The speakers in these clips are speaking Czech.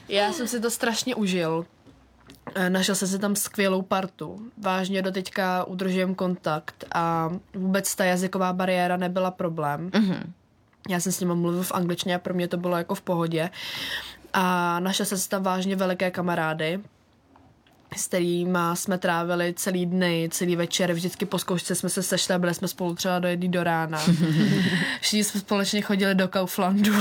Já jsem si to strašně užil. Našel jsem si tam skvělou partu. Vážně do teďka udržujem kontakt a vůbec ta jazyková bariéra nebyla problém. Mm-hmm. Já jsem s nimi mluvil v angličtině a pro mě to bylo jako v pohodě. A našel jsem si tam vážně veliké kamarády, s kterými jsme trávili celý dny, celý večer, vždycky po zkoušce jsme se sešli a byli jsme spolu třeba do 1 do rána. Všichni jsme společně chodili do Kauflandu.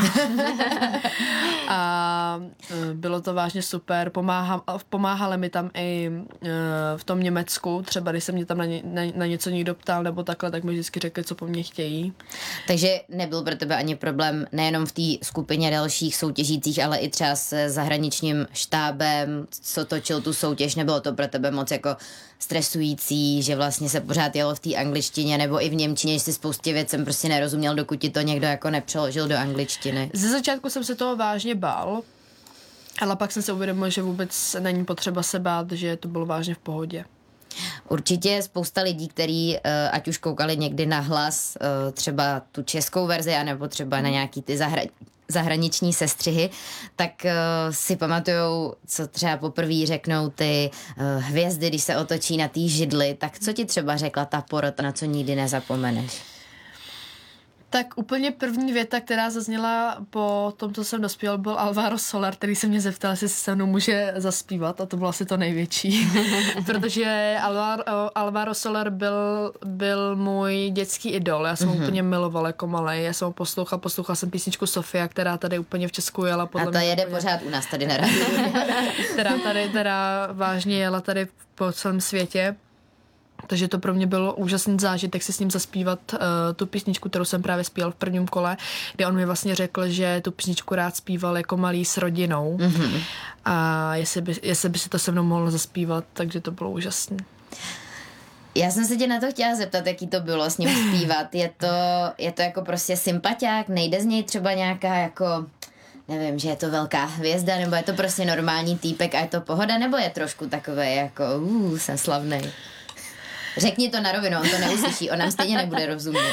A bylo to vážně super. Pomáhali mi tam i v tom Německu, třeba když se mě tam na něco někdo ptal nebo takhle, tak mi vždycky řekli, co po mně chtějí. Takže nebyl pro tebe ani problém nejenom v té skupině dalších soutěžících, ale i třeba s zahraničním štábem, co točil tu soutěž. Nebylo to pro tebe moc jako stresující, že vlastně se pořád jelo v té angličtině nebo i v němčině, že si spoustě věcem prostě nerozuměl, dokud ti to někdo jako nepřeložil do angličtiny? Ze začátku jsem se toho vážně bál, ale pak jsem si uvědomil, že vůbec není potřeba se bát, že to bylo vážně v pohodě. Určitě spousta lidí, kteří ať už koukali někdy na hlas, třeba tu českou verzi, anebo třeba na nějaký ty zahraniční sestřihy, tak si pamatujou, co třeba poprvé řeknou ty hvězdy, když se otočí na té židli, tak co ti třeba řekla ta porota, na co nikdy nezapomeneš? Tak úplně první věta, která zazněla po tom, co jsem dospěl, byl Alvaro Soler, který se mě zeptal, jestli se mnou může zaspívat, a to bylo asi to největší. Protože Alvaro Soler byl můj dětský idol. Já jsem ho úplně miloval jako malej. Já jsem ho poslouchal jsem písničku Sofia, která tady úplně v Česku jela. A ta jede pořád u nás tady na rádiu. která vážně jela tady po celém světě. Takže to pro mě byl úžasný zážitek si s ním zaspívat tu písničku, kterou jsem právě zpíval v prvním kole, kde on mi vlastně řekl, že tu písničku rád zpíval jako malý s rodinou. Mm-hmm. A jestli by si to se mnou mohl zaspívat, takže to bylo úžasné. Já jsem se tě na to chtěla zeptat, jaký to bylo s ním zpívat. Je to jako prostě sympatiák? Nejde z něj třeba nějaká jako... Nevím, že je to velká hvězda, nebo je to prostě normální týpek a je to pohoda, nebo je trošku takové jako jsem slavnej? Řekni to na rovinu, on to neuslyší, on nám stejně nebude rozumět.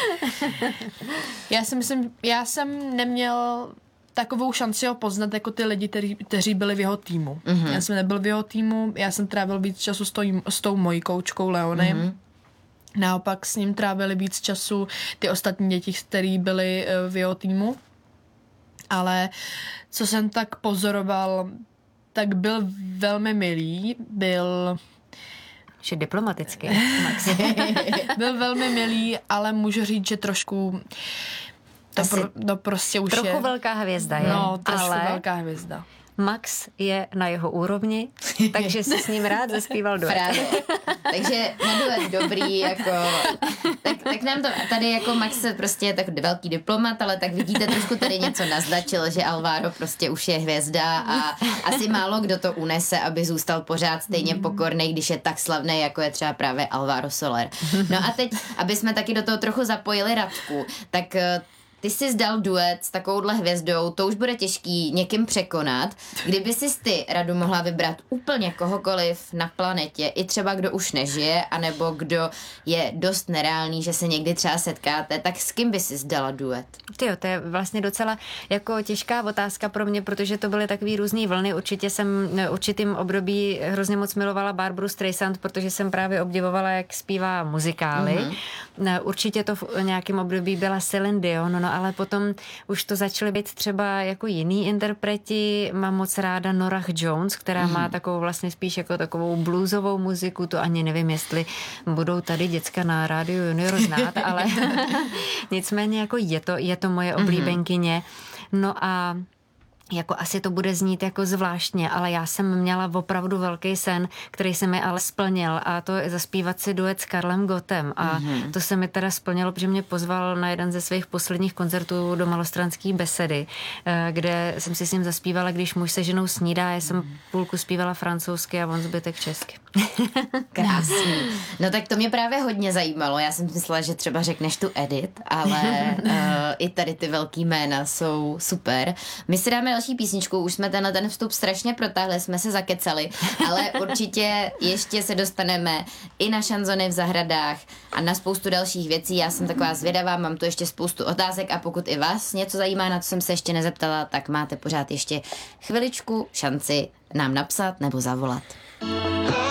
Já jsem neměl takovou šanci ho poznat jako ty lidi, kteří byli v jeho týmu. Mm-hmm. Já jsem nebyl v jeho týmu, já jsem trávil víc času s tou mojí koučkou Leony. Mm-hmm. Naopak s ním trávili víc času ty ostatní děti, který byli v jeho týmu. Ale co jsem tak pozoroval, tak byl velmi milý, že diplomaticky. Byl velmi milý, ale můžu říct, že trošku prostě už trochu je... velká hvězda je. No, trošku velká hvězda. Max je na jeho úrovni, takže si s ním rád zaspíval duet. Právě. Takže na duet dobrý, jako... Tak nám to tady jako Max prostě je tak velký diplomat, ale tak vidíte, trošku tady něco naznačil, že Alvaro prostě už je hvězda a asi málo kdo to unese, aby zůstal pořád stejně pokornej, když je tak slavný, jako je třeba právě Alvaro Soler. No a teď, aby jsme taky do toho trochu zapojili Radku, tak... Ty jsi zdal duet s takovouhle hvězdou, to už bude těžký někým překonat. Kdyby jsi ty, Radu, mohla vybrat úplně kohokoliv na planetě, i třeba kdo už nežije, anebo kdo je dost nereálný, že se někdy třeba setkáte, tak s kým by si zdala duet? Tyjo, to je vlastně docela jako těžká otázka pro mě, protože to byly takový různý vlny. Určitě jsem určitým období hrozně moc milovala Barbaru Streisand, protože jsem právě obdivovala, jak zpívá muzikály. Mm-hmm. Určitě to v nějakém období byla Celine Dion, no ale potom už to začaly být třeba jako jiný interpreti. Mám moc ráda Norah Jones, která má takovou vlastně spíš jako takovou bluesovou muziku, to ani nevím, jestli budou tady děcka na Rádiu Junior znát, ale nicméně jako je to moje oblíbenkyně. No a jako asi to bude znít jako zvláštně, ale já jsem měla opravdu velký sen, který se mi ale splnil, a to je zaspívat si duet s Karlem Gottem a to se mi teda splnilo, protože mě pozval na jeden ze svých posledních koncertů do Malostranské besedy, kde jsem si s ním zaspívala, když muž se ženou snídá, já jsem půlku zpívala francouzsky a on zbytek česky. Krásný. No tak to mě právě hodně zajímalo. Já jsem myslela, že třeba řekneš tu Edit, ale i tady ty velký jména jsou super. My si dáme další písničku, už jsme ten vstup strašně protáhli, jsme se zakecali, ale určitě ještě se dostaneme i na šanzony v zahradách a na spoustu dalších věcí. Já jsem taková zvědavá, mám tu ještě spoustu otázek a pokud i vás něco zajímá, na co jsem se ještě nezeptala, tak máte pořád ještě chviličku šanci nám napsat nebo zavolat.